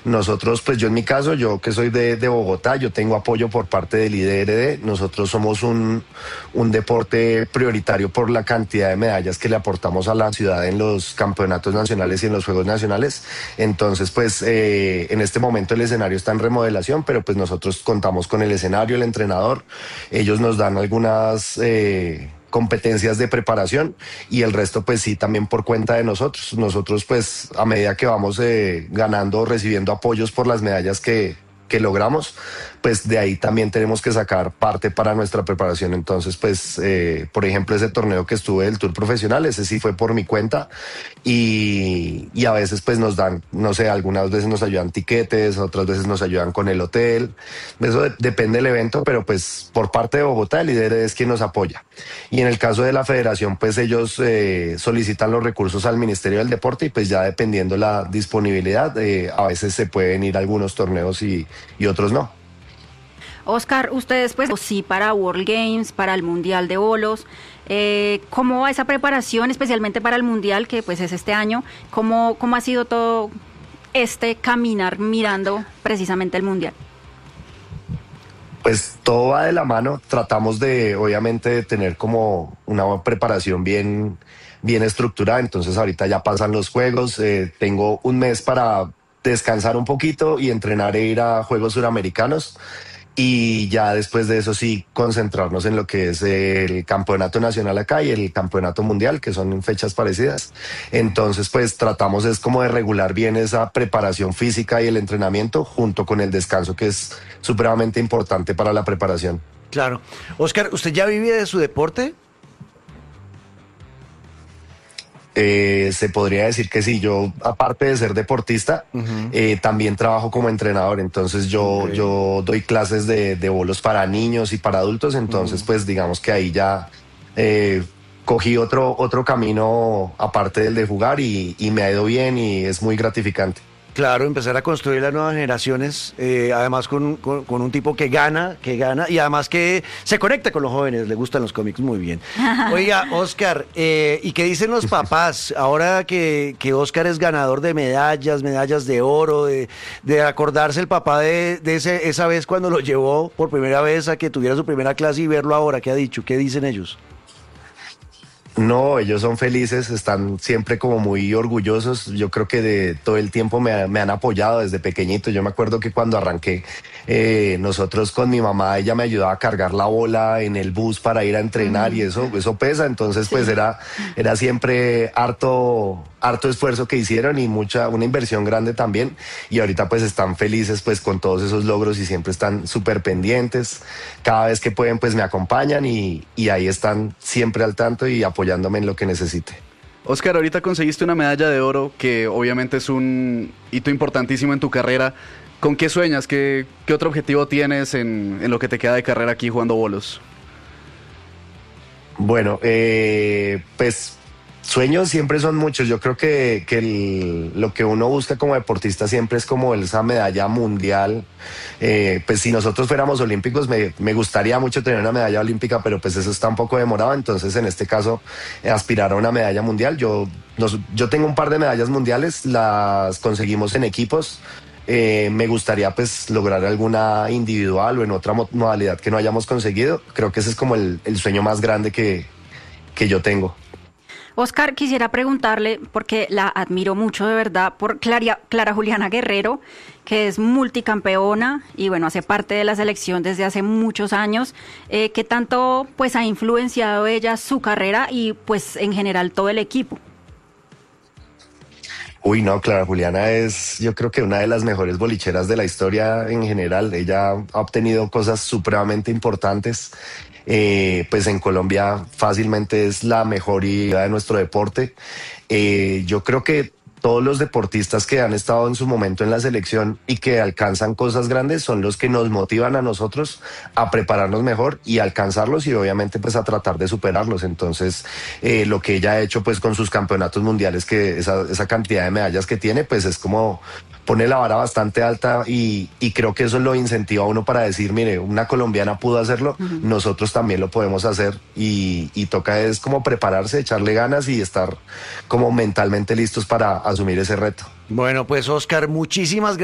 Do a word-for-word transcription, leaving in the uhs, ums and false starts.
Nosotros, pues yo en mi caso, yo que soy de, de Bogotá, yo tengo apoyo por parte del I D R D. Nosotros somos un, un deporte prioritario por la cantidad de medallas que le aportamos a la ciudad en los campeonatos nacionales y en los Juegos Nacionales. Entonces, pues eh, en este momento el escenario está en remodelación, pero pues nosotros contamos con el escenario, el entrenador. Ellos nos dan algunas Eh, competencias de preparación y el resto pues sí también por cuenta de nosotros. Nosotros pues a medida que vamos eh, ganando, recibiendo apoyos por las medallas que, que logramos, pues de ahí también tenemos que sacar parte para nuestra preparación. Entonces pues eh, por ejemplo ese torneo que estuve del Tour Profesional, ese sí fue por mi cuenta y, y a veces pues nos dan, no sé, algunas veces nos ayudan tiquetes, otras veces nos ayudan con el hotel, eso de, depende del evento, pero pues por parte de Bogotá el líder es quien nos apoya. Y en el caso de la federación pues ellos eh, solicitan los recursos al Ministerio del Deporte y pues ya dependiendo la disponibilidad eh, a veces se pueden ir a algunos torneos y, y otros no. Oscar, ustedes pues sí para World Games, para el Mundial de Bolos, eh, ¿cómo va esa preparación especialmente para el Mundial que pues es este año? ¿Cómo, cómo ha sido todo este caminar mirando precisamente el Mundial? Pues todo va de la mano, tratamos de obviamente de tener como una preparación bien, bien estructurada, entonces ahorita ya pasan los juegos, eh, tengo un mes para descansar un poquito y entrenar e ir a Juegos Suramericanos. Y ya después de eso sí concentrarnos en lo que es el campeonato nacional acá y el campeonato mundial, que son en fechas parecidas. Entonces pues tratamos es como de regular bien esa preparación física y el entrenamiento junto con el descanso, que es supremamente importante para la preparación. Claro. Oscar, ¿usted ya vive de su deporte? Eh, se podría decir que sí, yo aparte de ser deportista, uh-huh. eh, también trabajo como entrenador, entonces yo, okay. yo doy clases de, de bolos para niños y para adultos, entonces uh-huh. pues digamos que ahí ya eh, cogí otro, otro camino aparte del de jugar y, y me ha ido bien y es muy gratificante. Claro, empezar a construir las nuevas generaciones, eh, además con, con, con un tipo que gana, que gana y además que se conecta con los jóvenes, le gustan los cómics muy bien. Oiga, Oscar, eh, ¿y qué dicen los papás ahora que, que Oscar es ganador de medallas, medallas de oro, de, de acordarse el papá de, de ese, esa vez cuando lo llevó por primera vez a que tuviera su primera clase y verlo ahora? ¿Qué ha dicho? ¿Qué dicen ellos? No, ellos son felices, están siempre como muy orgullosos. Yo creo que de todo el tiempo me, me han apoyado desde pequeñito. Yo me acuerdo que cuando arranqué, eh, nosotros con mi mamá, ella me ayudaba a cargar la bola en el bus para ir a entrenar mm. y eso, eso pesa. Entonces, sí. pues era, era siempre harto, harto esfuerzo que hicieron y mucha, una inversión grande también. Y ahorita pues están felices pues con todos esos logros y siempre están súper pendientes. Cada vez que pueden pues me acompañan y, y ahí están siempre al tanto y apoyándome en lo que necesite. Oscar, ahorita conseguiste una medalla de oro que obviamente es un hito importantísimo en tu carrera. ¿Con qué sueñas? ¿Qué, qué otro objetivo tienes en, en lo que te queda de carrera aquí jugando bolos? Bueno, eh, pues sueños siempre son muchos. Yo creo que, que el, lo que uno busca como deportista siempre es como esa medalla mundial. Eh, pues si nosotros fuéramos olímpicos me, me gustaría mucho tener una medalla olímpica, pero pues eso está un poco demorado. Entonces en este caso eh, aspirar a una medalla mundial. Yo, nos, yo tengo un par de medallas mundiales, las conseguimos en equipos. Eh, me gustaría pues lograr alguna individual o en otra modalidad que no hayamos conseguido. Creo que ese es como el, el sueño más grande que, que yo tengo. Oscar, quisiera preguntarle, porque la admiro mucho de verdad, por Clara, Clara Juliana Guerrero, que es multicampeona y bueno, hace parte de la selección desde hace muchos años. Eh, ¿Qué tanto pues ha influenciado ella su carrera y pues en general todo el equipo? Uy, no, Clara Juliana es, yo creo que una de las mejores bolicheras de la historia en general. Ella ha obtenido cosas supremamente importantes. Eh, pues en Colombia fácilmente es la mejoría de nuestro deporte. Eh, yo creo que todos los deportistas que han estado en su momento en la selección y que alcanzan cosas grandes son los que nos motivan a nosotros a prepararnos mejor y alcanzarlos y obviamente pues a tratar de superarlos. Entonces eh, lo que ella ha hecho pues con sus campeonatos mundiales, que esa, esa cantidad de medallas que tiene, pues es como pone la vara bastante alta y, y creo que eso lo incentiva a uno para decir, mire, una colombiana pudo hacerlo, uh-huh. nosotros también lo podemos hacer y, y toca es como prepararse, echarle ganas y estar como mentalmente listos para asumir ese reto. Bueno, pues Oscar, muchísimas gracias.